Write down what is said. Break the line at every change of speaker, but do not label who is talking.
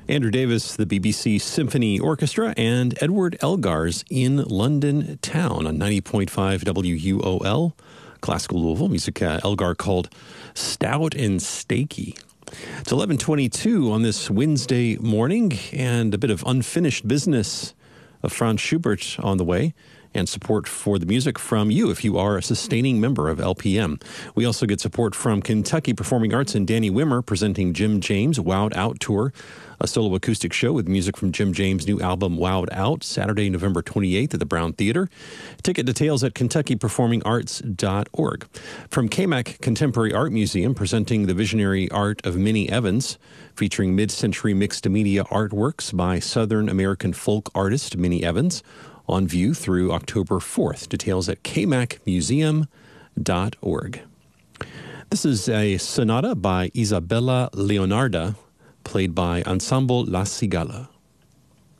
Andrew Davis, the BBC Symphony Orchestra, and Edward Elgar's In London Town on 90.5 WUOL, Classical Louisville. Music Elgar called Stout and Steaky. It's 11:22 on this Wednesday morning, and a bit of unfinished business of Franz Schubert on the way, and support for the music from you if you are a sustaining member of LPM. We also get support from Kentucky Performing Arts and Danny Wimmer presenting Jim James' Wowed Out Tour, a solo acoustic show with music from Jim James' new album Wowed Out, Saturday, November 28th at the Brown Theater. Ticket details at KentuckyPerformingArts.org. From KMAC Contemporary Art Museum presenting the visionary art of Minnie Evans, featuring mid-century mixed media artworks by Southern American folk artist Minnie Evans, on view through October 4th. Details at kmacmuseum.org. This is a sonata by Isabella Leonarda, played by Ensemble La Cigala.